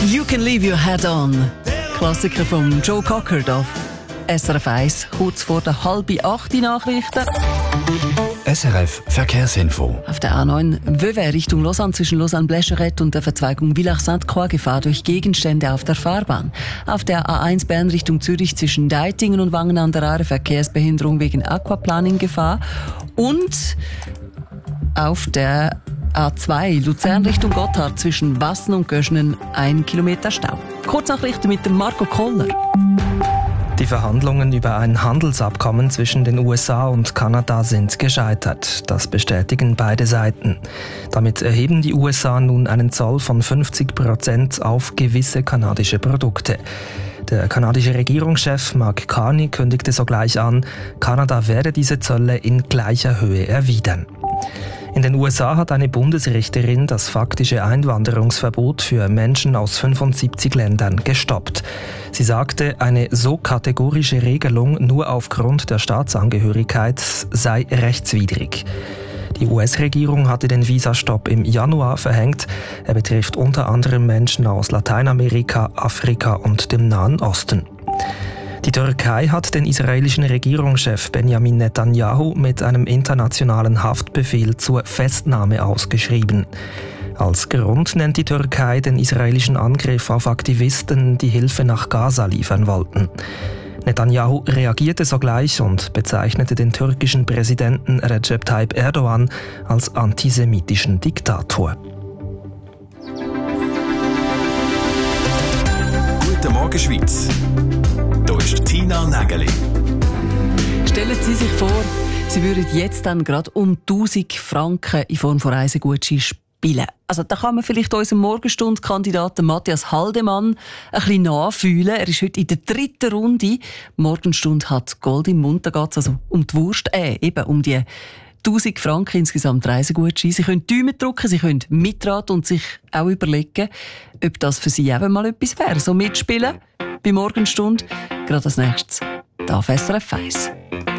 You Can Leave Your Head On. Klassiker von Joe Cocker auf SRF 1, kurz vor der 7:30 Nachrichten. SRF Verkehrsinfo. Auf der A9 Vevey Richtung Lausanne zwischen Lausanne-Blecherett und der Verzweigung Villach-Sainte-Croix Gefahr durch Gegenstände auf der Fahrbahn. Auf der A1 Bern Richtung Zürich zwischen Deitingen und Wangen an der Aare Verkehrsbehinderung wegen Aquaplaning Gefahr. Und auf der A2 Luzern Richtung Gotthard zwischen Wassen und Göschenen 1 Kilometer Stau. Kurznachrichten mit dem Marco Koller. Die Verhandlungen über ein Handelsabkommen zwischen den USA und Kanada sind gescheitert. Das bestätigen beide Seiten. Damit erheben die USA nun einen Zoll von 50% auf gewisse kanadische Produkte. Der kanadische Regierungschef Mark Carney kündigte sogleich an, Kanada werde diese Zölle in gleicher Höhe erwidern. In den USA hat eine Bundesrichterin das faktische Einwanderungsverbot für Menschen aus 75 Ländern gestoppt. Sie sagte, eine so kategorische Regelung nur aufgrund der Staatsangehörigkeit sei rechtswidrig. Die US-Regierung hatte den Visastopp im Januar verhängt. Er betrifft unter anderem Menschen aus Lateinamerika, Afrika und dem Nahen Osten. Die Türkei hat den israelischen Regierungschef Benjamin Netanyahu mit einem internationalen Haftbefehl zur Festnahme ausgeschrieben. Als Grund nennt die Türkei den israelischen Angriff auf Aktivisten, die Hilfe nach Gaza liefern wollten. Netanyahu reagierte sogleich und bezeichnete den türkischen Präsidenten Recep Tayyip Erdogan als antisemitischen Diktator. Guten Morgen, Schweiz. Hier ist Tina Nägeli. Stellen Sie sich vor, Sie würden jetzt dann gerade um 1000 Franken in Form von Reisegutschein spielen. Also da kann man vielleicht unserem Morgenstund-Kandidaten Matthias Haldemann ein bisschen nachfühlen. Er ist heute in der 3. Runde. Morgenstund hat Gold im Mund. Da geht es also um die Wurst, eben um die 1000 Franken insgesamt Reisegutschein. Sie können Däumen drücken, Sie können mitraten und sich auch überlegen, ob das für Sie eben mal etwas wäre. So mitspielen bei Morgenstund. Gerade als nächstes da auf SRF 1.